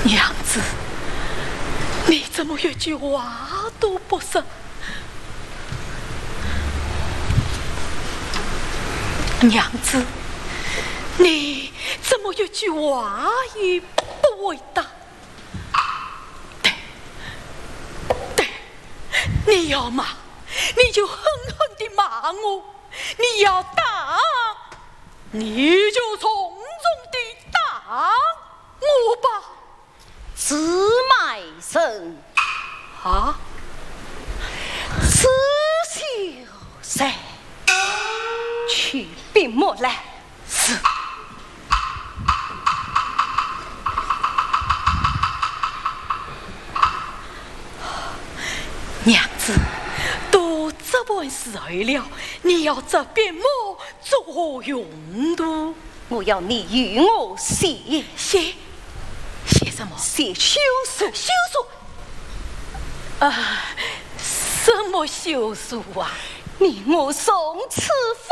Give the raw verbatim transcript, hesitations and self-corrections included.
娘子，你怎么一句话都不说？娘子，你怎么一句话也不回答？对，对，你要骂，你就狠狠地骂我；你要打，你就从容地打我吧。 此卖身啊， 此秀才，去并莫来。 是。娘子，都这般时候了，你要这边么作何用途？ 我要你与我写写写什么？ 写休书。 休书啊？什么休书啊？ 你我从此夫